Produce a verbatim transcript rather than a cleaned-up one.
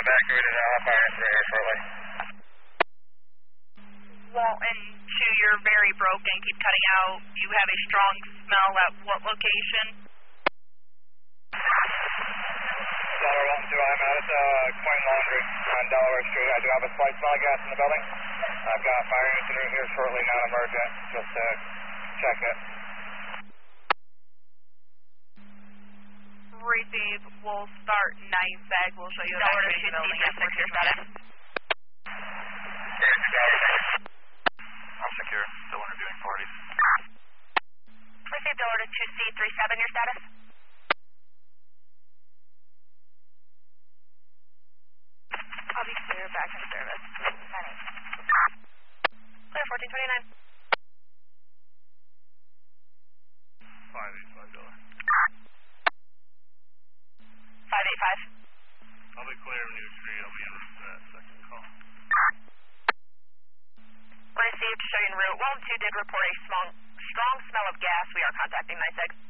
evacuated out. I'll fire answer here shortly. Walton two, you're very broken. Keep cutting out. You have a strong smell at what location? Delaware Walton two, I'm at uh, Coin Laundry on Delaware Street. I do have a slight smell of gas in the building. I've got a fire incident here shortly, non-emergent, just to check it. Receive, we'll start nine seg. We'll show you Delaware evacuating the building. two, secure status. I'm secure, still interviewing parties. Receive Delaware two C three seven, your status? I'll be clear, back in service. Clear, fourteen twenty-nine. five eight five Delaware. five eight five. I'll be clear of New Street. I'll be en route to that second call. Received, show you en route. Walton two did report a small, strong smell of gas. We are contacting nine six.